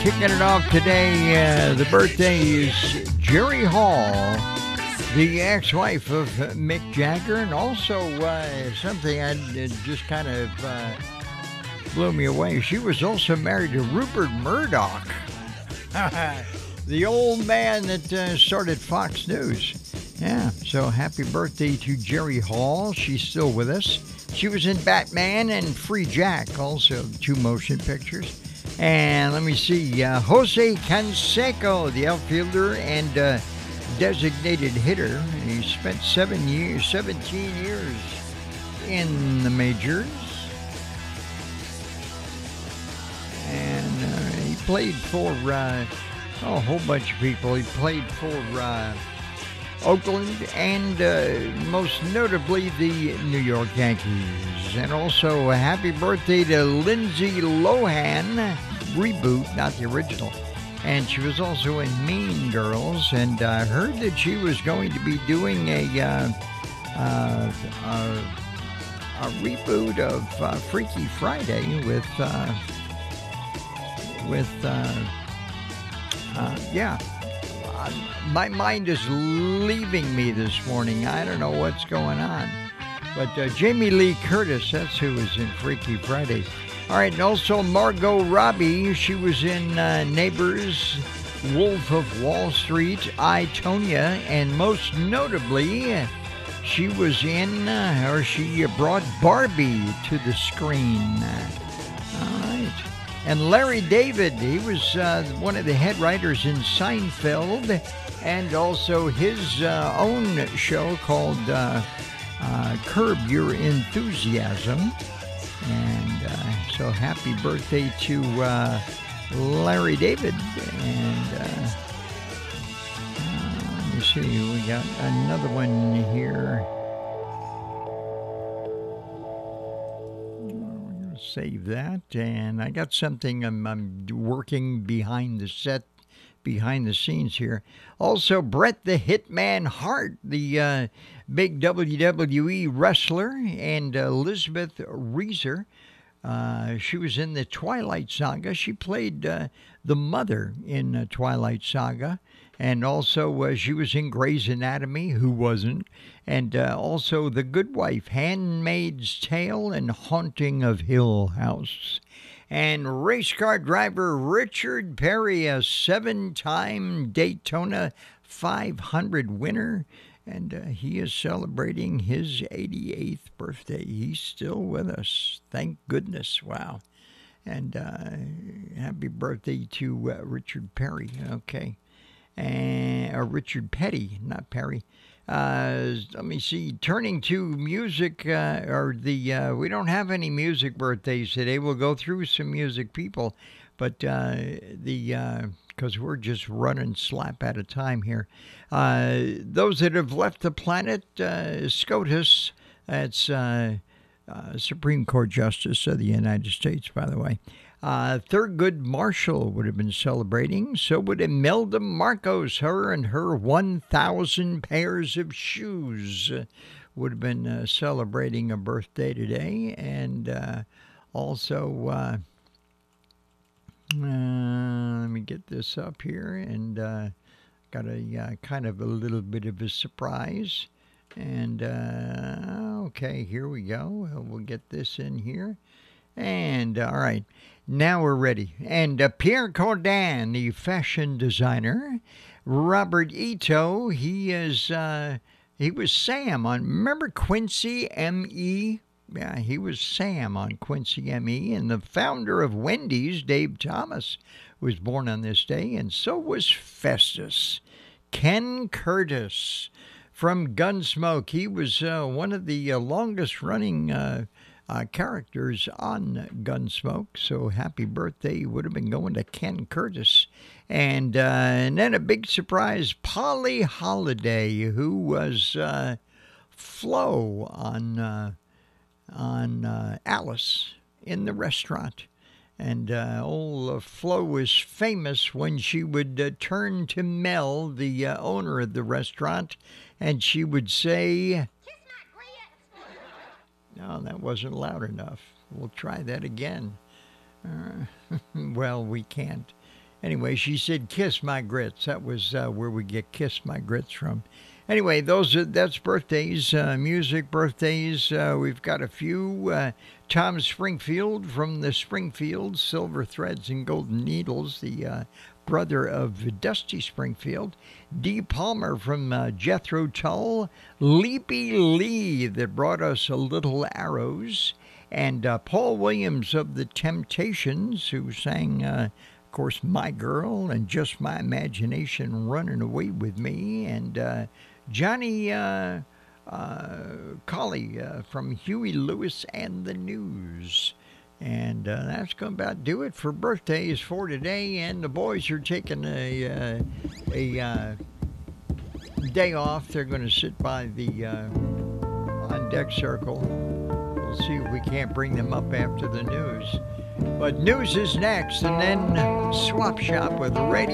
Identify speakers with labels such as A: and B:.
A: Kicking it off today, the birthday is Jerry Hall, the ex-wife of Mick Jagger, and also something that just kind of blew me away. She was also married to Rupert Murdoch, the old man that started Fox News. Yeah, so happy birthday to Jerry Hall. She's still with us. She was in Batman and Free Jack, also two motion pictures. And let me see, Jose Canseco, the outfielder and designated hitter. He spent 17 years in the majors. And he played for a whole bunch of people. He played for Oakland and most notably the New York Yankees. And also a happy birthday to Lindsay Lohan, reboot, not the original. And she was also in Mean Girls, and I heard that she was going to be doing a reboot of Freaky Friday with my mind is leaving me this morning. I don't know what's going on. But Jamie Lee Curtis, that's who was in Freaky Friday. All right, and also Margot Robbie. She was in Neighbors, Wolf of Wall Street, I, Tonya, and most notably, she was in, she brought Barbie to the screen. All right. And Larry David, he was one of the head writers in Seinfeld, and also his own show called Curb Your Enthusiasm. And so happy birthday to Larry David. And let me see, we got another one here. Save that, and I got something I'm working behind the scenes here. Also, Bret the Hitman Hart, the big WWE wrestler, and Elizabeth Reeser. She was in the Twilight Saga. She played the mother in Twilight Saga. And also, she was in Grey's Anatomy, who wasn't? And also The Good Wife, Handmaid's Tale, and Haunting of Hill House. And race car driver Richard Petty, a 7-time Daytona 500 winner. And he is celebrating his 88th birthday. He's still with us. Thank goodness. Wow. And happy birthday to Richard Petty. Okay. Richard Petty, not Perry. Let me see. Turning to music, we don't have any music birthdays today. We'll go through some music people, but because we're just running slap out of time here. Those that have left the planet, SCOTUS, that's Supreme Court Justice of the United States, by the way. Thurgood Marshall would have been celebrating. So would Imelda Marcos. Her and her 1,000 pairs of shoes would have been celebrating a birthday today. And also, let me get this up here. And got a kind of a little bit of a surprise. And okay, here we go. We'll get this in here. And all right. Now we're ready. And Pierre Cardin, the fashion designer. Robert Ito, he was Sam on, remember Quincy M.E.? Yeah, he was Sam on Quincy M.E. And the founder of Wendy's, Dave Thomas, was born on this day. And so was Festus. Ken Curtis from Gunsmoke. He was one of the longest running characters on Gunsmoke, so happy birthday would have been going to Ken Curtis. And then a big surprise, Polly Holiday, who was Flo on Alice in the restaurant. And old Flo was famous when she would turn to Mel, the owner of the restaurant, and she would say, no, that wasn't loud enough. We'll try that again. Well, we can't. Anyway, she said, "Kiss my grits." That was where we get "Kiss my grits" from. Anyway, that's birthdays, music birthdays. We've got a few. Tom Springfield from the Springfield Silver Threads and Golden Needles, the brother of Dusty Springfield. Dee Palmer from Jethro Tull. Leapy Lee that brought us a Little Arrows. And Paul Williams of the Temptations, who sang, of course, "My Girl" and "Just My Imagination Running Away with Me." And Johnny Colley from Huey Lewis and the News. And that's going to about do it for birthdays for today. And the boys are taking a day off. They're going to sit by the on deck circle. We'll see if we can't bring them up after the news. But news is next, and then Swap Shop with Radio.